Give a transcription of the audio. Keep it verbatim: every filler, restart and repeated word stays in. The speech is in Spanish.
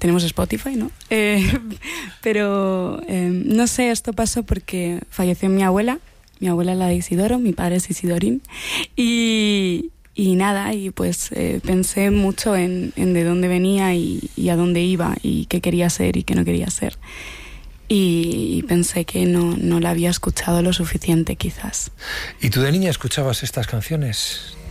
tenemos Spotify, ¿no? Eh, pero eh, no sé, esto pasó porque falleció mi abuela. Mi abuela es la de Isidoro, mi padre es Isidorín. Y, y nada, y pues eh, pensé mucho en, en de dónde venía y, y a dónde iba y qué quería ser y qué no quería ser. Y, y pensé que no, no la había escuchado lo suficiente, quizás. ¿Y tú de niña escuchabas estas canciones?